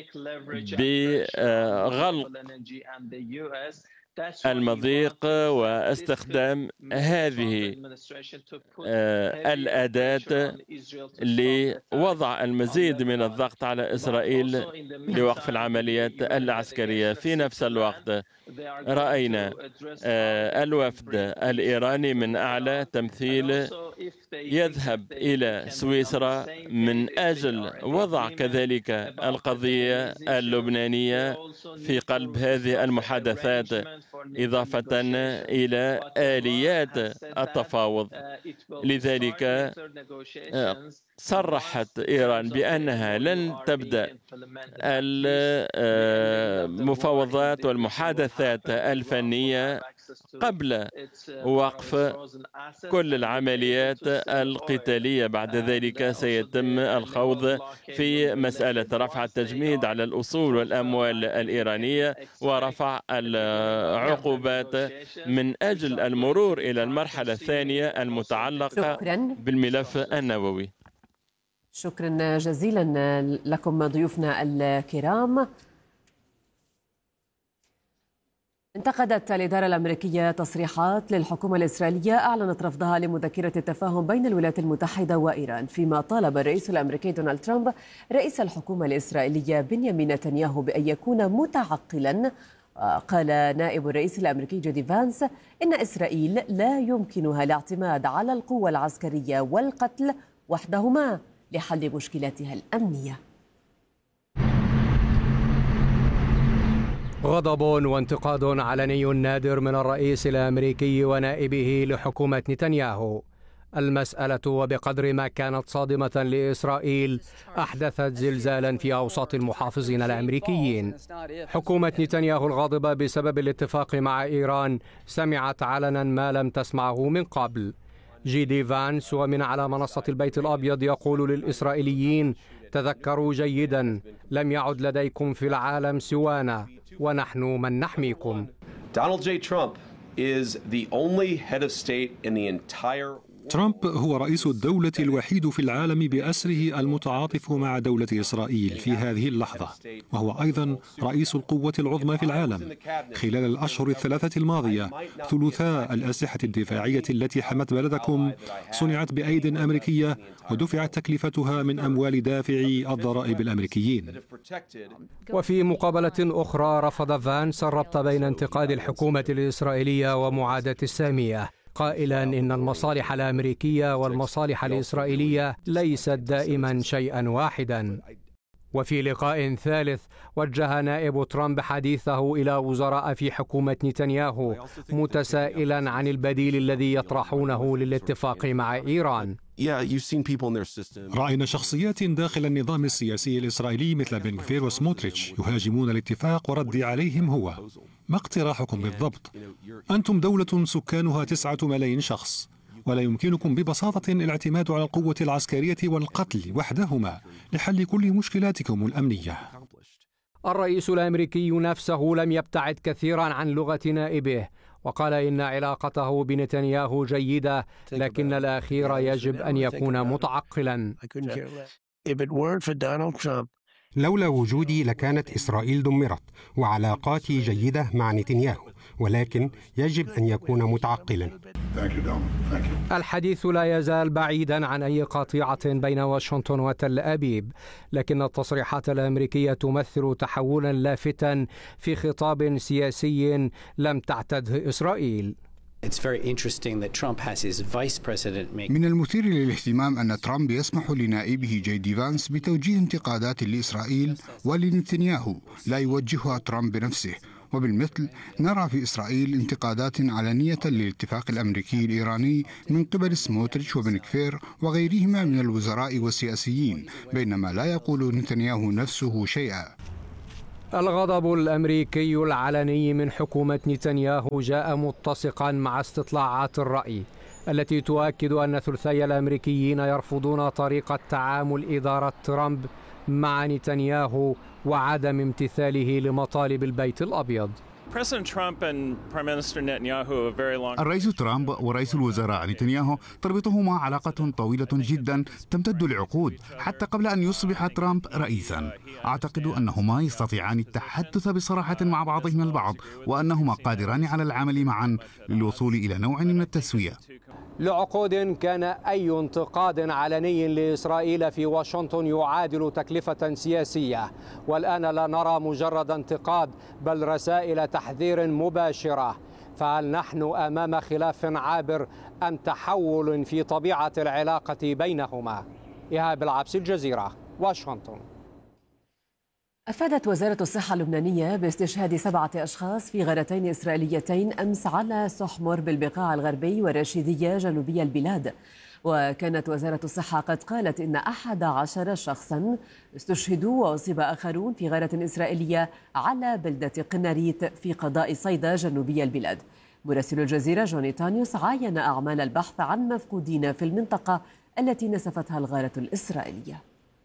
بغلق المضيق واستخدام هذه الأداة لوضع المزيد من الضغط على إسرائيل لوقف العمليات العسكرية. في نفس الوقت رأينا الوفد الإيراني من أعلى تمثيل يذهب إلى سويسرا من أجل وضع كذلك القضية اللبنانية في قلب هذه المحادثات، إضافة إلى آليات التفاوض. لذلك صرحت إيران بأنها لن تبدأ المفاوضات والمحادثات الفنية قبل وقف كل العمليات القتالية. بعد ذلك سيتم الخوض في مسألة رفع التجميد على الأصول والأموال الإيرانية ورفع العقوبات من أجل المرور إلى المرحلة الثانية المتعلقة بالملف النووي. شكرا جزيلا لكم ضيوفنا الكرام. انتقدت الإدارة الأمريكية تصريحات للحكومة الإسرائيلية أعلنت رفضها لمذكرة التفاهم بين الولايات المتحدة وإيران، فيما طالب الرئيس الأمريكي دونالد ترامب رئيس الحكومة الإسرائيلية بنيامين نتنياهو بأن يكون متعقلا. قال نائب الرئيس الأمريكي جودي فانس إن إسرائيل لا يمكنها الاعتماد على القوة العسكرية والقتل وحدهما لحل مشكلاتها الأمنية. غضب وانتقاد علني نادر من الرئيس الأمريكي ونائبه لحكومة نتنياهو. المسألة وبقدر ما كانت صادمة لإسرائيل أحدثت زلزالا في أوساط المحافظين الأمريكيين. حكومة نتنياهو الغاضبة بسبب الاتفاق مع إيران سمعت علنا ما لم تسمعه من قبل. جيدي فانس ومن على منصة البيت الأبيض يقول للإسرائيليين: تذكروا جيدا، لم يعد لديكم في العالم سوانا ونحن من نحميكم. Donald J. Trump is the only head of state in the entire ترامب هو رئيس الدولة الوحيد في العالم بأسره المتعاطف مع دولة إسرائيل في هذه اللحظة، وهو أيضا رئيس القوة العظمى في العالم. خلال الأشهر الثلاثة الماضية ثلثاء الأسلحة الدفاعية التي حمت بلدكم صنعت بأيد أمريكية ودفعت تكلفتها من أموال دافعي الضرائب الأمريكيين. وفي مقابلة أخرى رفض فانس الربط بين انتقاد الحكومة الإسرائيلية ومعاداة السامية، قائلا إن المصالح الأمريكية والمصالح الإسرائيلية ليست دائما شيئا واحدا. وفي لقاء ثالث وجه نائب ترامب حديثه إلى وزراء في حكومة نتنياهو متسائلا عن البديل الذي يطرحونه للاتفاق مع إيران. رأينا شخصيات داخل النظام السياسي الإسرائيلي مثل بن غفير وسموتريتش يهاجمون الاتفاق، وردي عليهم هو: ما اقتراحكم بالضبط؟ أنتم دولة سكانها تسعة ملايين شخص، ولا يمكنكم ببساطة الاعتماد على القوة العسكرية والقتل وحدهما لحل كل مشكلاتكم الأمنية. الرئيس الأمريكي نفسه لم يبتعد كثيرا عن لغة نائبه، وقال إن علاقته بنتنياهو جيدة، لكن الأخير يجب أن يكون متعقلا. لولا وجودي لكانت إسرائيل دمرت، وعلاقاتي جيدة مع نتنياهو، ولكن يجب أن يكون متعقلا. الحديث لا يزال بعيدا عن أي قطيعة بين واشنطن وتل أبيب، لكن التصريحات الأمريكية تمثل تحولا لافتا في خطاب سياسي لم تعتده إسرائيل. من المثير للاهتمام أن ترامب يسمح لنائبه جي دي فانس بتوجيه انتقادات لإسرائيل ولنتنياهو لا يوجهها ترامب بنفسه، وبالمثل نرى في إسرائيل انتقادات علنية للاتفاق الأمريكي الإيراني من قبل سموتريتش وبن كفير وغيرهما من الوزراء والسياسيين، بينما لا يقول نتنياهو نفسه شيئا. الغضب الأمريكي العلني من حكومة نتنياهو جاء متسقا مع استطلاعات الرأي التي تؤكد أن ثلثي الأمريكيين يرفضون طريقة تعامل إدارة ترامب مع نتنياهو وعدم امتثاله لمطالب البيت الأبيض. الرئيس ترامب ورئيس الوزراء نتنياهو تربطهما علاقة طويلة جدا تمتد لعقود حتى قبل أن يصبح ترامب رئيسا. أعتقد أنهما يستطيعان التحدث بصراحة مع بعضهما البعض، وأنهما قادران على العمل معا للوصول إلى نوع من التسوية. لعقود كان أي انتقاد علني لإسرائيل في واشنطن يعادل تكلفة سياسية، والآن لا نرى مجرد انتقاد بل رسائل تحذير مباشرة. فهل نحن أمام خلاف عابر أم تحول في طبيعة العلاقة بينهما؟ إيهاب العبس، الجزيرة، واشنطن. أفادت وزارة الصحة اللبنانية باستشهاد سبعة أشخاص في غارتين إسرائيليتين أمس على سحمر بالبقاع الغربي والرشيدية جنوبي البلاد. وكانت وزارة الصحة قد قالت إن أحد عشر شخصا استشهدوا وأصيب آخرون في غارة إسرائيلية على بلدة قناريت في قضاء صيدا جنوبي البلاد. مراسل الجزيرة جوني تانيوس عاين أعمال البحث عن مفقودين في المنطقة التي نسفتها الغارة الإسرائيلية.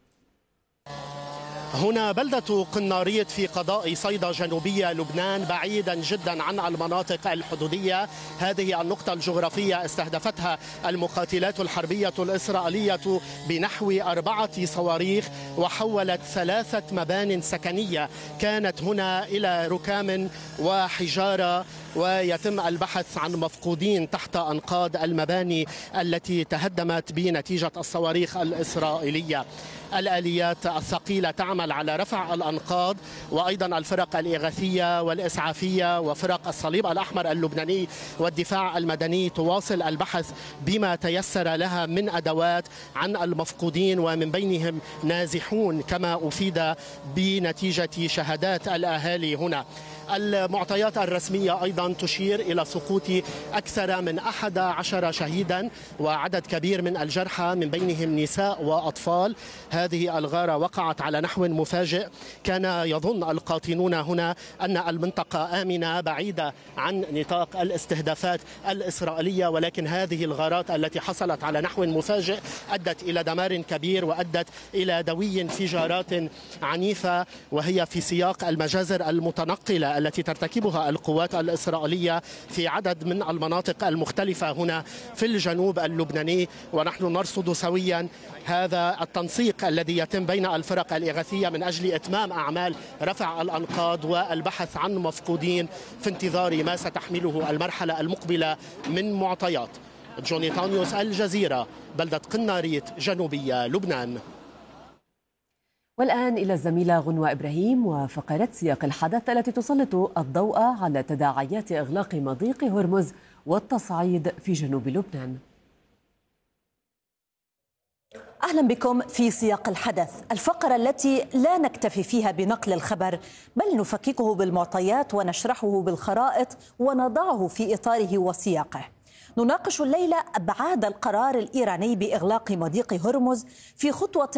هنا بلدة قناريت في قضاء صيدا جنوبية لبنان، بعيدا جدا عن المناطق الحدودية. هذه النقطة الجغرافية استهدفتها المقاتلات الحربية الإسرائيلية بنحو أربعة صواريخ، وحولت ثلاثة مبان سكنية كانت هنا إلى ركام وحجارة، ويتم البحث عن مفقودين تحت أنقاض المباني التي تهدمت بنتيجة الصواريخ الإسرائيلية. الآليات الثقيلة تعمل على رفع الأنقاض، وأيضا الفرق الإغاثية والإسعافية وفرق الصليب الأحمر اللبناني والدفاع المدني تواصل البحث بما تيسر لها من أدوات عن المفقودين، ومن بينهم نازحون كما أفيد بنتيجة شهادات الأهالي هنا. المعطيات الرسمية أيضا تشير إلى سقوط أكثر من أحد عشر شهيدا وعدد كبير من الجرحى من بينهم نساء وأطفال. هذه الغارة وقعت على نحو مفاجئ. كان يظن القاطنون هنا أن المنطقة آمنة بعيدة عن نطاق الاستهدافات الإسرائيلية، ولكن هذه الغارات التي حصلت على نحو مفاجئ أدت إلى دمار كبير وأدت إلى دوي انفجارات عنيفة، وهي في سياق المجازر المتنقلة التي ترتكبها القوات الإسرائيلية في عدد من المناطق المختلفة هنا في الجنوب اللبناني. ونحن نرصد سويا هذا التنسيق الذي يتم بين الفرق الإغاثية من أجل إتمام أعمال رفع الأنقاض والبحث عن مفقودين في انتظار ما ستحمله المرحلة المقبلة من معطيات. جوني تانيوس، الجزيرة، بلدة قناريت جنوبية لبنان. والآن إلى الزميلة غنوة إبراهيم وفقرة سياق الحدث التي تسلط الضوء على تداعيات إغلاق مضيق هرمز والتصعيد في جنوب لبنان. أهلا بكم في سياق الحدث، الفقرة التي لا نكتفي فيها بنقل الخبر بل نفككه بالمعطيات ونشرحه بالخرائط ونضعه في إطاره وسياقه. نناقش الليلة أبعاد القرار الإيراني بإغلاق مضيق هرمز في خطوة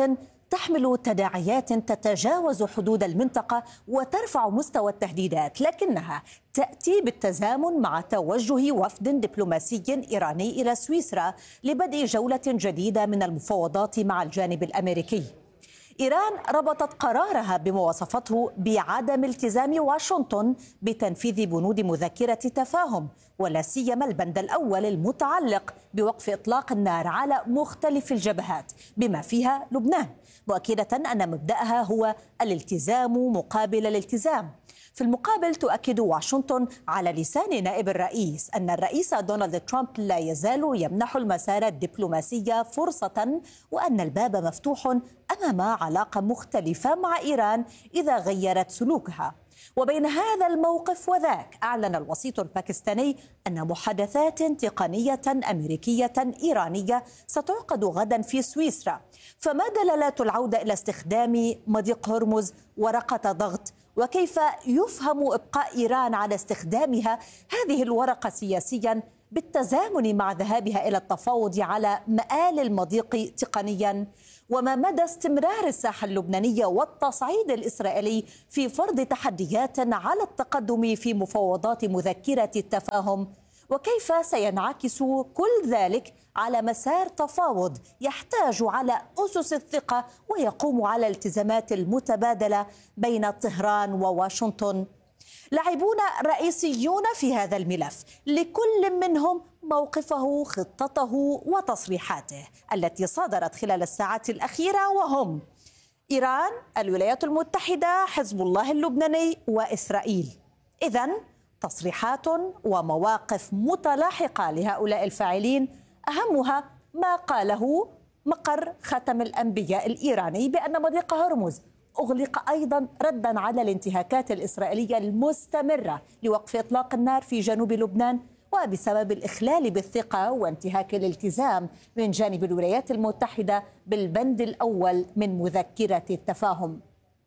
تحمل تداعيات تتجاوز حدود المنطقة وترفع مستوى التهديدات، لكنها تأتي بالتزامن مع توجه وفد دبلوماسي إيراني إلى سويسرا لبدء جولة جديدة من المفاوضات مع الجانب الأمريكي. إيران ربطت قرارها بما وصفته بعدم التزام واشنطن بتنفيذ بنود مذكرة تفاهم، ولا سيما البند الأول المتعلق بوقف إطلاق النار على مختلف الجبهات بما فيها لبنان، مؤكدة أن مبدأها هو الالتزام مقابل الالتزام. في المقابل تؤكد واشنطن على لسان نائب الرئيس أن الرئيس دونالد ترامب لا يزال يمنح المسار الدبلوماسي فرصة، وأن الباب مفتوح أمام علاقة مختلفة مع إيران إذا غيرت سلوكها. وبين هذا الموقف وذاك أعلن الوسيط الباكستاني أن محادثات تقنية أمريكية إيرانية ستعقد غدا في سويسرا. فما دلالات العودة إلى استخدام مضيق هرمز ورقة ضغط؟ وكيف يفهم إبقاء إيران على استخدامها هذه الورقة سياسيا بالتزامن مع ذهابها إلى التفاوض على مآل المضيق تقنيا؟ وما مدى استمرار الساحة اللبنانية والتصعيد الإسرائيلي في فرض تحديات على التقدم في مفاوضات مذكرة التفاهم؟ وكيف سينعكس كل ذلك على مسار تفاوض يحتاج على أسس الثقة ويقوم على الالتزامات المتبادلة بين طهران وواشنطن؟ لاعبون رئيسيون في هذا الملف، لكل منهم موقفه، خطته وتصريحاته التي صدرت خلال الساعات الأخيرة، وهم إيران، الولايات المتحدة، حزب الله اللبناني وإسرائيل. إذن تصريحات ومواقف متلاحقة لهؤلاء الفاعلين، أهمها ما قاله مقر ختم الأنبياء الإيراني بأن مضيق هرمز أغلق أيضا ردا على الانتهاكات الإسرائيلية المستمرة لوقف إطلاق النار في جنوب لبنان، وبسبب الإخلال بالثقة وانتهاك الالتزام من جانب الولايات المتحدة بالبند الأول من مذكرة التفاهم.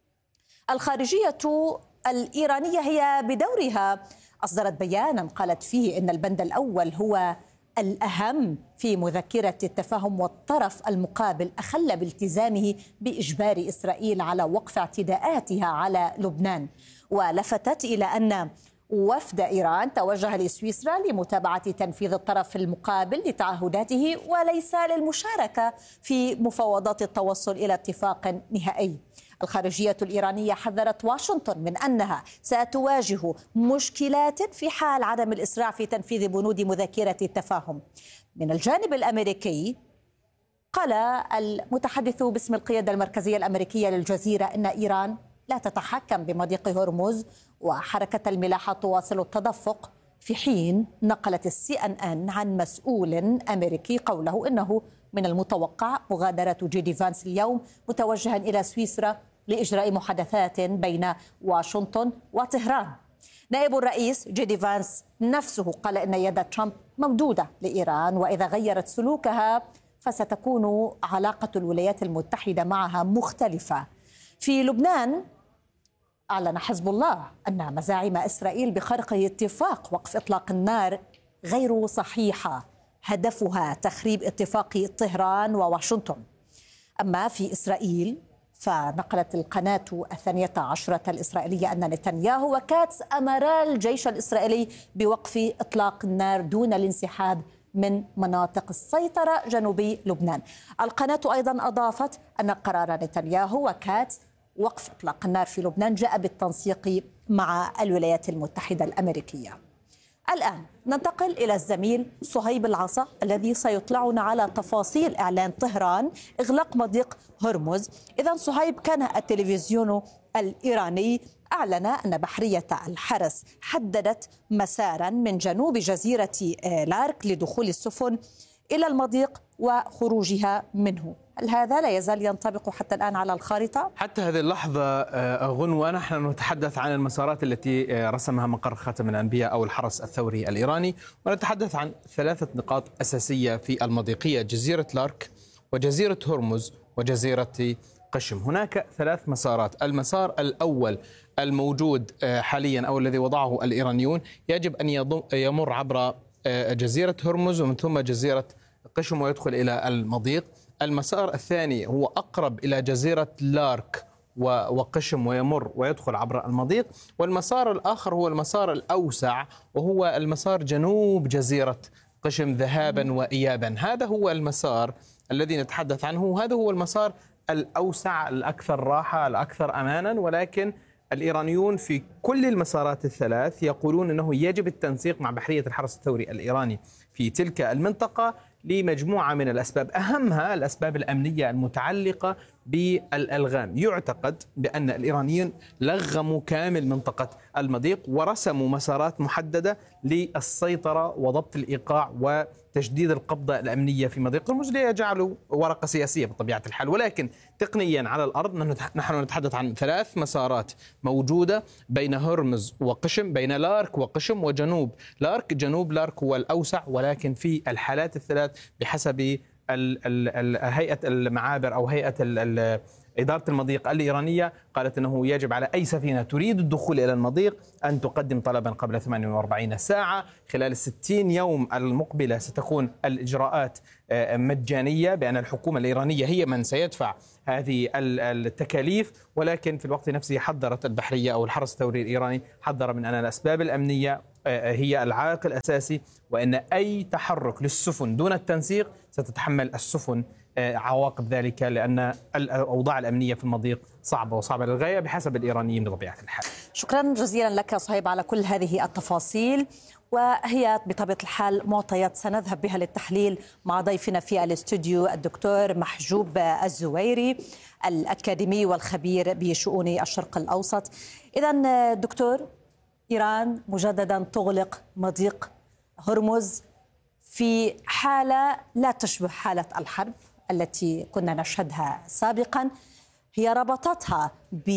الخارجية الإيرانية هي بدورها أصدرت بيانا قالت فيه إن البند الأول هو الأهم في مذكرة التفاهم، والطرف المقابل أخل بالتزامه بإجبار إسرائيل على وقف اعتداءاتها على لبنان. ولفتت إلى أن وفد إيران توجه لسويسرا لمتابعة تنفيذ الطرف المقابل لتعهداته وليس للمشاركة في مفاوضات التوصل إلى اتفاق نهائي. الخارجية الإيرانية حذرت واشنطن من أنها ستواجه مشكلات في حال عدم الإسراع في تنفيذ بنود مذكرة التفاهم. من الجانب الأمريكي قال المتحدث باسم القيادة المركزية الأمريكية للجزيرة أن إيران لا تتحكم بمضيق هرمز وحركة الملاحة تواصل التدفق، في حين نقلت السي ان ان عن مسؤول أمريكي قوله إنه من المتوقع مغادرة جي دي فانس اليوم متوجها إلى سويسرا لإجراء محادثات بين واشنطن وطهران. نائب الرئيس جي دي فانس نفسه قال إن يد ترامب ممدودة لإيران، وإذا غيرت سلوكها فستكون علاقة الولايات المتحدة معها مختلفة. في لبنان أعلن حزب الله أن مزاعم إسرائيل بخرق اتفاق وقف إطلاق النار غير صحيحة، هدفها تخريب اتفاق طهران وواشنطن. أما في إسرائيل فنقلت القناة الثانية عشرة الإسرائيلية أن نتنياهو وكاتس أمرا الجيش الإسرائيلي بوقف إطلاق النار دون الانسحاب من مناطق السيطرة جنوبي لبنان. القناة أيضا أضافت أن قرار نتنياهو وكاتس وقف إطلاق النار في لبنان جاء بالتنسيق مع الولايات المتحدة الأمريكية. الآن ننتقل إلى الزميل صهيب العصا الذي سيطلعنا على تفاصيل إعلان طهران إغلاق مضيق هرمز. إذن صهيب، كان التلفزيون الإيراني أعلن أن بحرية الحرس حددت مسارا من جنوب جزيرة لارك لدخول السفن إلى المضيق وخروجها منه. هل هذا لا يزال ينطبق حتى الآن على الخارطة؟ حتى هذه اللحظة غنوة نحن نتحدث عن المسارات التي رسمها مقر خاتم الأنبياء أو الحرس الثوري الإيراني، ونتحدث عن ثلاثة نقاط أساسية في المضيقية: جزيرة لارك وجزيرة هرمز وجزيرة قشم. هناك ثلاث مسارات. المسار الأول الموجود حاليا أو الذي وضعه الإيرانيون يجب أن يمر عبر جزيرة هرمز ومن ثم جزيرة قشم ويدخل إلى المضيق. المسار الثاني هو أقرب إلى جزيرة لارك وقشم ويمر ويدخل عبر المضيق، والمسار الآخر هو المسار الأوسع وهو المسار جنوب جزيرة قشم ذهابا وإيابا. هذا هو المسار الذي نتحدث عنه، وهذا هو المسار الأوسع الأكثر راحة الأكثر أمانا، ولكن الإيرانيون في كل المسارات الثلاث يقولون أنه يجب التنسيق مع بحرية الحرس الثوري الإيراني في تلك المنطقة لمجموعة من الأسباب، أهمها الأسباب الأمنية المتعلقة بالألغام. يعتقد بأن الإيرانيين لغموا كامل منطقة المضيق ورسموا مسارات محددة للسيطرة وضبط الإيقاع وتجديد القبضة الأمنية في مضيق هرمز، ليجعلوا ورقة سياسية بطبيعة الحال. ولكن تقنيا على الأرض نحن نتحدث عن ثلاث مسارات موجودة بين هرمز وقشم، بين لارك وقشم وجنوب لارك. جنوب لارك هو الأوسع، ولكن في الحالات الثلاث بحسب هيئة المعابر أو هيئة إدارة المضيق الإيرانية قالت أنه يجب على أي سفينة تريد الدخول إلى المضيق أن تقدم طلبا قبل ثمانية وأربعين ساعة. خلال الستين يوم المقبلة ستكون الإجراءات مجانية، بأن الحكومة الإيرانية هي من سيدفع هذه التكاليف. ولكن في الوقت نفسه حذرت البحرية أو الحرس الثوري الإيراني حذر من أن الأسباب الأمنية هي العائق الأساسي، وأن أي تحرك للسفن دون التنسيق ستتحمل السفن عواقب ذلك، لأن الأوضاع الأمنية في المضيق صعبة وصعبة للغاية بحسب الإيرانيين بطبيعة الحال. شكرا جزيلا لك صهيب على كل هذه التفاصيل، وهي بطبيعة الحال معطيات سنذهب بها للتحليل مع ضيفنا في الاستوديو الدكتور محجوب الزويري الأكاديمي والخبير بشؤون الشرق الأوسط. إذن دكتور، إيران مجددا تغلق مضيق هرمز في حالة لا تشبه حالة الحرب التي كنا نشهدها سابقا. هي ربطتها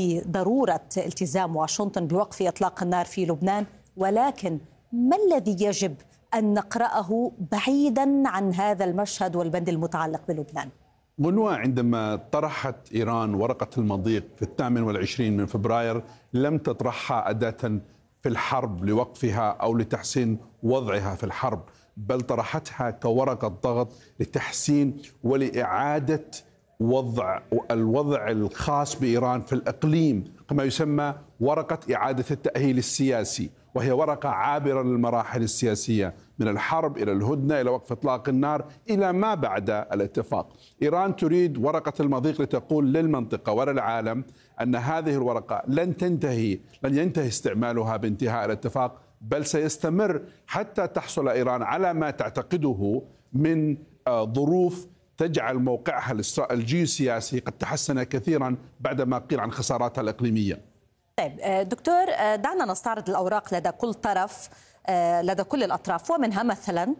بضرورة التزام واشنطن بوقف إطلاق النار في لبنان، ولكن ما الذي يجب أن نقرأه بعيدا عن هذا المشهد والبند المتعلق بلبنان؟ غنوة، عندما طرحت إيران ورقة المضيق في الثامن والعشرين من فبراير لم تطرحها أداة في الحرب لوقفها أو لتحسين وضعها في الحرب، بل طرحتها كورقة ضغط لتحسين ولإعادة وضع الوضع الخاص بإيران في الإقليم، كما يسمى ورقة إعادة التأهيل السياسي، وهي ورقة عابرة للمراحل السياسية من الحرب إلى الهدنة إلى وقف إطلاق النار إلى ما بعد الاتفاق. إيران تريد ورقة المضيق لتقول للمنطقة وللعالم أن هذه الورقة لن تنتهي لن ينتهي استعمالها بانتهاء الاتفاق، بل سيستمر حتى تحصل إيران على ما تعتقده من ظروف تجعل موقعها الجيوسياسي قد تحسن كثيرا بعدما قيل عن خساراتها الإقليمية. طيب دكتور، دعنا نستعرض الأوراق لدى كل طرف، لدى كل الأطراف، ومنها مثلا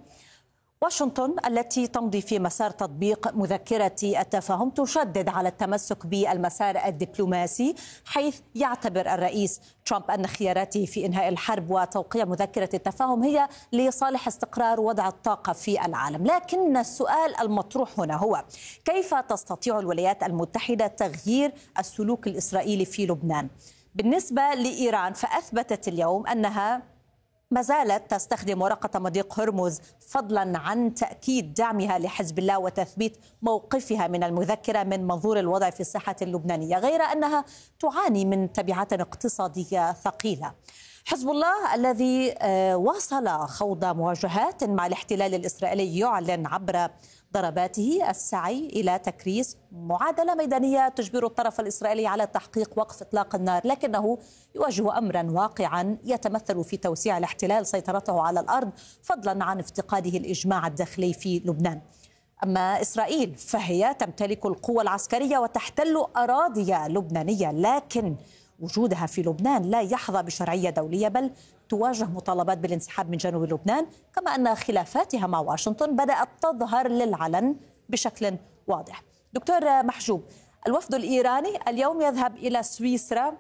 واشنطن التي تمضي في مسار تطبيق مذكرة التفاهم تشدد على التمسك بالمسار الدبلوماسي، حيث يعتبر الرئيس ترامب أن خياراته في إنهاء الحرب وتوقيع مذكرة التفاهم هي لصالح استقرار وضع الطاقة في العالم. لكن السؤال المطروح هنا هو كيف تستطيع الولايات المتحدة تغيير السلوك الإسرائيلي في لبنان؟ بالنسبة لإيران فأثبتت اليوم أنها ما زالت تستخدم ورقة مضيق هرمز فضلا عن تأكيد دعمها لحزب الله وتثبيت موقفها من المذكرة من منظور الوضع في الساحة اللبنانية، غير أنها تعاني من تبعات اقتصادية ثقيلة. حزب الله الذي واصل خوض مواجهات مع الاحتلال الإسرائيلي يعلن عبر ضرباته السعي إلى تكريس معادلة ميدانية تجبر الطرف الإسرائيلي على تحقيق وقف إطلاق النار، لكنه يواجه أمرا واقعا يتمثل في توسيع الاحتلال سيطرته على الأرض فضلا عن افتقاده الإجماع الداخلي في لبنان. أما إسرائيل فهي تمتلك القوة العسكرية وتحتل أراضي لبنانية، لكن وجودها في لبنان لا يحظى بشرعية دولية، بل تواجه مطالبات بالانسحاب من جنوب لبنان، كما أن خلافاتها مع واشنطن بدأت تظهر للعلن بشكل واضح. دكتور محجوب، الوفد الإيراني اليوم يذهب إلى سويسرا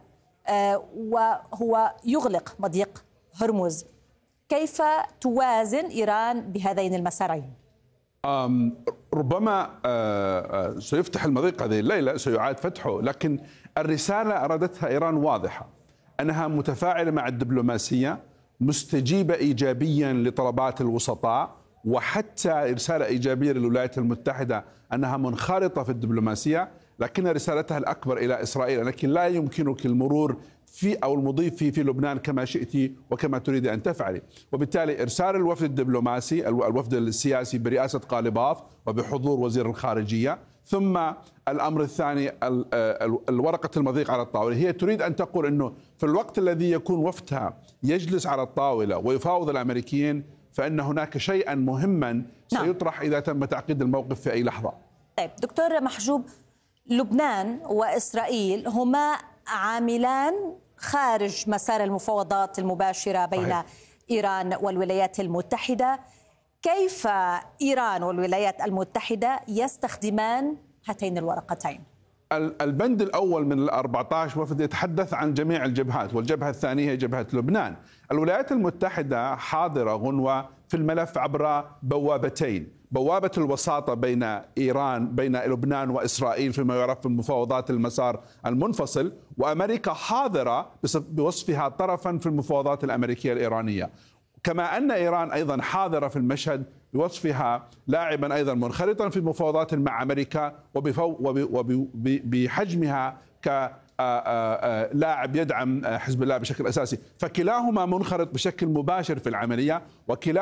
وهو يغلق مضيق هرمز، كيف توازن إيران بهذين المسارين؟ ربما سيفتح المضيق هذه الليلة، سيعاد فتحه، لكن الرسالة أرادتها إيران واضحة، أنها متفاعلة مع الدبلوماسية، مستجيبة إيجابيا لطلبات الوسطاء، وحتى رسالة إيجابية للولايات المتحدة أنها منخرطة في الدبلوماسية، لكن رسالتها الأكبر إلى إسرائيل، لكن لا يمكنك المرور في أو المضي في في لبنان كما شئت وكما تريد أن تفعلي. وبالتالي إرسال الوفد الدبلوماسي الوفد السياسي برئاسة قالباف وبحضور وزير الخارجية، ثم الأمر الثاني الورقة المضيق على الطاولة. هي تريد أن تقول أنه في الوقت الذي يكون وفدها يجلس على الطاولة ويفاوض الأمريكيين فإن هناك شيئا مهما سيطرح إذا تم تعقيد الموقف في أي لحظة. طيب دكتور محجوب، لبنان وإسرائيل هما عاملان خارج مسار المفاوضات المباشرة بين صحيح. إيران والولايات المتحدة. كيف إيران والولايات المتحدة يستخدمان هاتين الورقتين؟ البند الأول من الأربعة عشر وفد يتحدث عن جميع الجبهات، والجبهة الثانية هي جبهة لبنان. الولايات المتحدة حاضرة غنوة في الملف عبر بوابتين: بوابة الوساطة بين إيران بين لبنان وإسرائيل فيما يعرف بالمفاوضات المسار المنفصل، وأمريكا حاضرة بوصفها طرفا في المفاوضات الأمريكية الإيرانية، كما أن إيران أيضا حاضرة في المشهد بوصفها لاعبا أيضا منخرطا في مفاوضات مع أمريكا وبحجمها كلاعب يدعم حزب الله بشكل أساسي. فكلاهما منخرط بشكل مباشر في العملية، وكلا